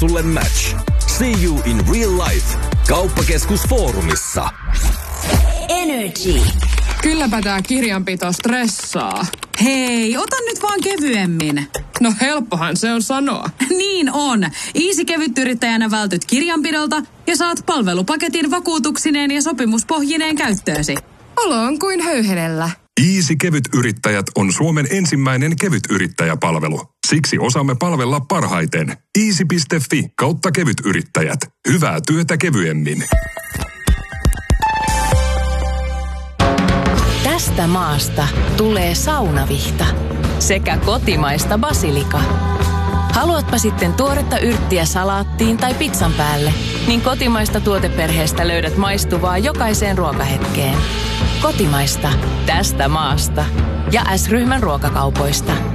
sulle match. See you in real life. Kauppakeskus Forumissa. Energy. Kylläpä tää kirjanpito stressaa. Hei, ota nyt vaan kevyemmin. No helppohan se on sanoa. Niin on. Easy-kevytyrittäjänä vältyt kirjanpidolta ja saat palvelupaketin vakuutuksineen ja sopimuspohjineen käyttöösi. Olo on kuin höyhenellä. Easy Kevytyrittäjät on Suomen ensimmäinen kevytyrittäjäpalvelu. Siksi osaamme palvella parhaiten. Easy.fi/kevytyrittäjät. Hyvää työtä kevyemmin. Tästä maasta tulee saunavihta sekä kotimaista basilika. Haluatpa sitten tuoretta yrttiä salaattiin tai pizzan päälle, niin kotimaista tuoteperheestä löydät maistuvaa jokaiseen ruokahetkeen. Kotimaista tästä maasta ja S-ryhmän ruokakaupoista.